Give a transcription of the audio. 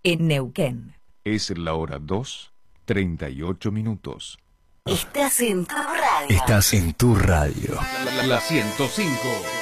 en Neuquén. Es la hora 2:38. Estás en tu radio. Estás en tu radio. La 105.